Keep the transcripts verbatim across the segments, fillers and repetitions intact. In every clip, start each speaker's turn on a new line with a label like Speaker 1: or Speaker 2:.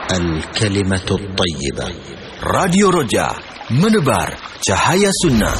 Speaker 1: الكلمة الطيبة.
Speaker 2: Radio Roja, menebar cahaya sunnah.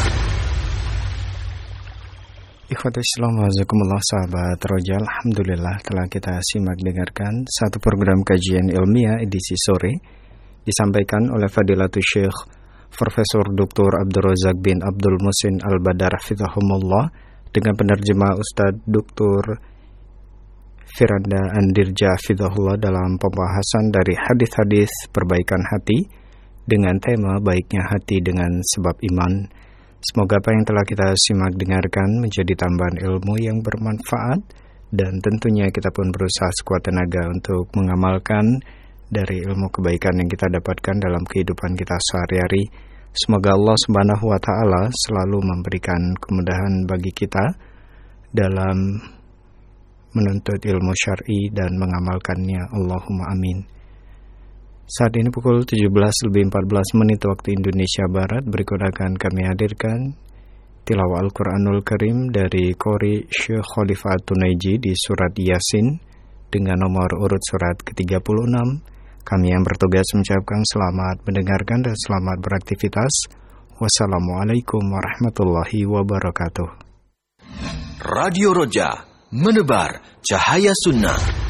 Speaker 3: Ikhwatul Islam, wajazakumullah sahabat Roja. Alhamdulillah telah kita simak dengarkan satu program kajian ilmiah edisi sore, disampaikan oleh Fadilatul Syekh Profesor Doktor Abdul Razak bin Abdul Muhsin Al-Badar hafizahumullah dengan penerjemah Ustadz Doktor Firanda Andirja hafizahullah dalam pembahasan dari hadis-hadis perbaikan hati dengan tema baiknya hati dengan sebab iman. Semoga apa yang telah kita simak dengarkan menjadi tambahan ilmu yang bermanfaat, dan tentunya kita pun berusaha sekuat tenaga untuk mengamalkan dari ilmu kebaikan yang kita dapatkan dalam kehidupan kita sehari-hari. Semoga Allah Subhanahu wa taala selalu memberikan kemudahan bagi kita dalam menuntut ilmu syar'i dan mengamalkannya. Allahumma amin. Saat ini pukul tujuh belas lebih empat belas menit waktu Indonesia Barat. Berikut akan kami hadirkan tilawah Al-Quranul Karim dari Qori Syekh Khalifah Tunaiji di surat Yasin dengan nomor urut surat ke tiga puluh enam. Kami yang bertugas mengucapkan selamat mendengarkan dan selamat beraktivitas. Wassalamualaikum warahmatullahi wabarakatuh.
Speaker 2: Radio Roja, menebar cahaya sunnah.